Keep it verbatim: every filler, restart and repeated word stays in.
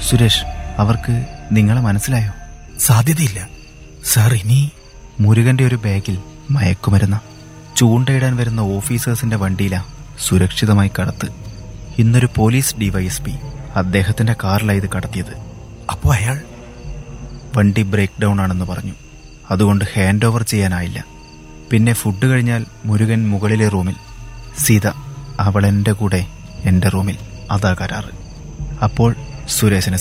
സുരേഷ്, അവർക്ക് നിങ്ങളെ മനസ്സിലായോ? സാധ്യതയില്ല സാർ. ഇനി മുരുകന്റെ ഒരു ബാഗിൽ മയക്കുമരുന്ന ചൂണ്ടയിടാൻ വരുന്ന ഓഫീസേഴ്സിന്റെ വണ്ടിയിലാ സുരക്ഷിതമായി കടത്ത്. ഇന്നൊരു പോലീസ് ഡിവൈഎസ്പി അദ്ദേഹത്തിന്റെ കാറിലാണ് ഇത് കടത്തിയത്. അപ്പോൾ അയാൾ വണ്ടി ബ്രേക്ക് ഡൗൺ ആണെന്ന് പറഞ്ഞു. അതുകൊണ്ട് ഹാൻഡ് ഓവർ ചെയ്യാനായില്ല. പിന്നെ ഫുഡ് കഴിഞ്ഞാൽ മുരുകൻ മുകളിലെ റൂമിൽ, സീത അവൾ എൻ്റെ കൂടെ എൻ്റെ റൂമിൽ. അതാ കരാറ്. അപ്പോൾ സുരേഷിനെ